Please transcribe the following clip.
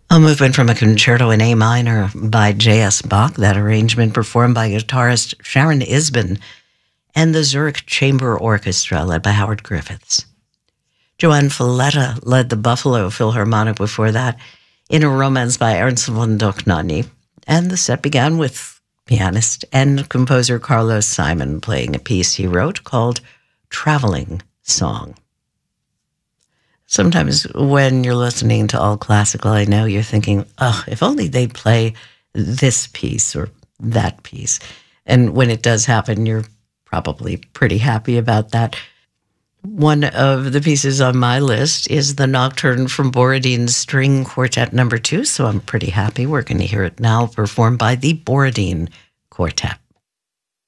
A movement from a concerto in A minor by J.S. Bach, that arrangement performed by guitarist Sharon Isbin and the Zurich Chamber Orchestra led by Howard Griffiths. Joanne Falletta led the Buffalo Philharmonic before that in a romance by Ernst von Dohnanyi, and the set began with pianist and composer Carlos Simon playing a piece he wrote called Traveling Song. Sometimes when you're listening to all classical, I know you're thinking, oh, if only they'd play this piece or that piece. And when it does happen, you're probably pretty happy about that. One of the pieces on my list is the Nocturne from Borodin's String Quartet No. 2, so I'm pretty happy. We're going to hear it now performed by the Borodin Quartet.